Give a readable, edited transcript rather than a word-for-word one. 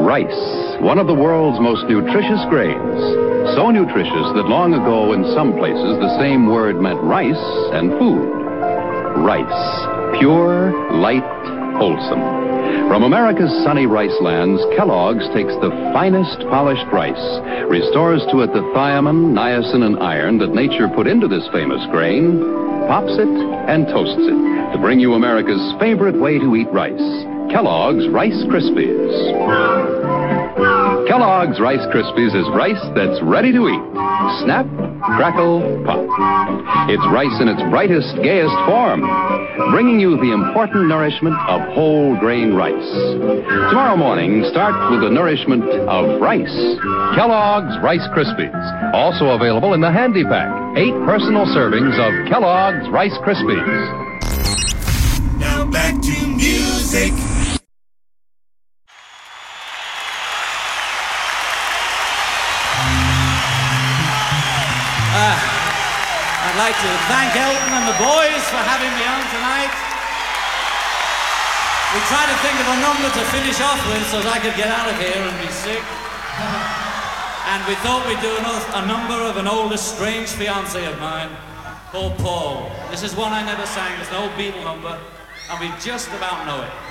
Rice, one of the world's most nutritious grains. So nutritious that long ago in some places the same word meant rice and food. Rice, pure, light, wholesome. From America's sunny rice lands, Kellogg's takes the finest polished rice, restores to it the thiamine, niacin, and iron that nature put into this famous grain, pops it, and toasts it to bring you America's favorite way to eat rice. Kellogg's Rice Krispies. Kellogg's Rice Krispies is rice that's ready to eat. Snap, crackle, pop. It's rice in its brightest, gayest form, bringing you the important nourishment of whole grain rice. Tomorrow morning, start with the nourishment of rice. Kellogg's Rice Krispies. Also available in the Handy Pack. 8 personal servings of Kellogg's Rice Krispies. Now back to music. I'd like to thank Elton and the boys for having me on tonight. We tried to think of a number to finish off with so that I could get out of here and be sick. And we thought we'd do a number of an old estranged fiancé of mine called Paul. This is one I never sang. It's an old Beatle number, and we just about know it.